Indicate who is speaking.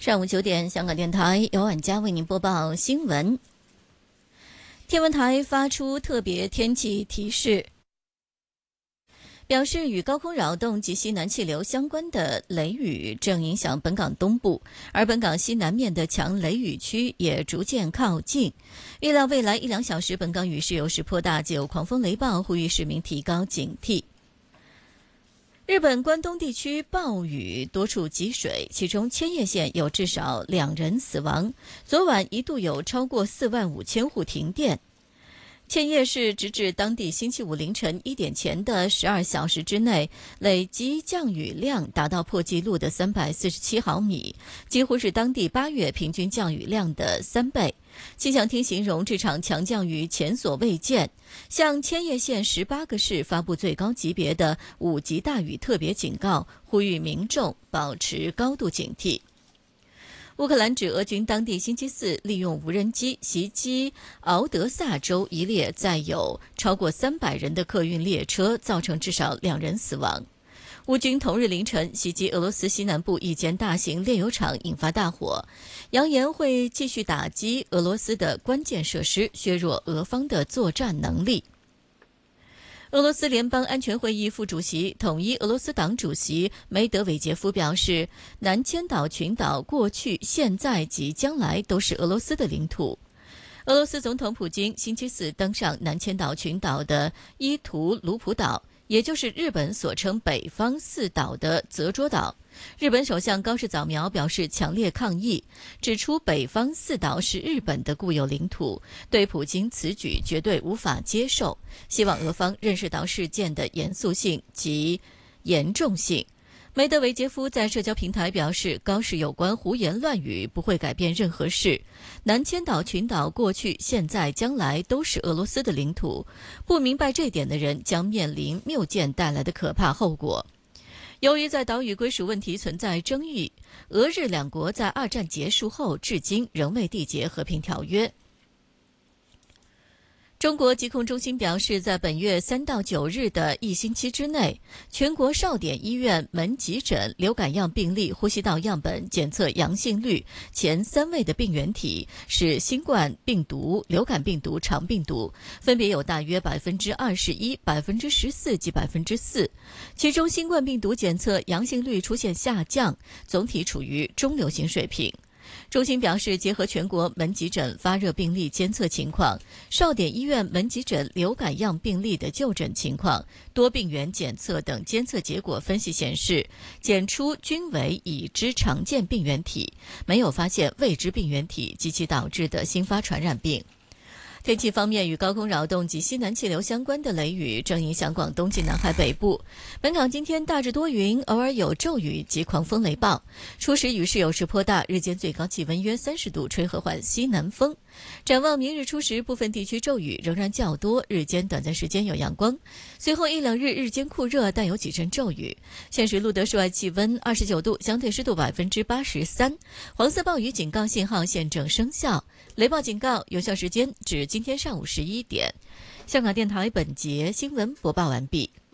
Speaker 1: 上午9点，香港电台由婉佳为您播报新闻。天文台发出特别天气提示，表示与高空扰动及西南气流相关的雷雨正影响本港东部，而本港西南面的强雷雨区也逐渐靠近。预料未来1-2小时，本港雨势有时颇大，且有狂风雷暴，呼吁市民提高警惕。日本关东地区暴雨，多处积水，其中千叶县有至少2人死亡。昨晚一度有超过45000户停电。千叶市直至当地星期五凌晨1点前的12小时之内，累计降雨量达到破纪录的347毫米，几乎是当地8月平均降雨量的3倍。气象厅形容这场强降雨前所未见，向千叶县18个市发布最高级别的5级大雨特别警告，呼吁民众保持高度警惕。乌克兰指俄军当地星期四利用无人机袭击敖德萨州一列载有超过300人的客运列车，造成至少2人死亡。乌军同日凌晨袭击俄罗斯西南部一间大型炼油厂，引发大火，扬言会继续打击俄罗斯的关键设施，削弱俄方的作战能力。俄罗斯联邦安全会议副主席、统一俄罗斯党主席梅德韦杰夫表示，南千岛群岛过去、现在及将来都是俄罗斯的领土。俄罗斯总统普京星期四登上南千岛群岛的伊图卢普岛，也就是日本所称北方4岛的泽捉岛。日本首相高市早苗表示强烈抗议，指出北方4岛是日本的固有领土，对普京此举绝对无法接受，希望俄方认识到事件的严肃性及严重性。梅德韦杰夫在社交平台表示，高市有关胡言乱语不会改变任何事。南千岛群岛过去、现在、将来都是俄罗斯的领土，不明白这点的人将面临谬见带来的可怕后果。由于在岛屿归属问题存在争议，俄日两国在2战结束后至今仍未缔结和平条约。中国疾控中心表示，在本月3到9日的1星期之内，全国少点医院门急诊流感样病例呼吸道样本检测阳性率前3位的病原体是新冠病毒、流感病毒、肠病毒，分别有大约21%、14%及4%。其中新冠病毒检测阳性率出现下降，总体处于中流行水平。中心表示，结合全国门急诊发热病例监测情况、少点医院门急诊流感样病例的就诊情况、多病原检测等监测结果分析显示，检出均为已知常见病原体，没有发现未知病原体及其导致的新发传染病。天气方面，与高空扰动及西南气流相关的雷雨正影响广东及南海北部。本港今天大致多云，偶尔有骤雨及狂风雷暴，初时雨势有时颇大，日间最高气温约30度，吹和缓西南风。展望明日初时，部分地区骤雨仍然较多，日间短暂时间有阳光，随后1-2日日间酷热，但有几阵骤雨。现时录得室外气温29度，相对湿度83%，黄色暴雨警告信号现正生效，雷暴警告有效时间至今天上午11点。香港电台本节新闻播报完毕。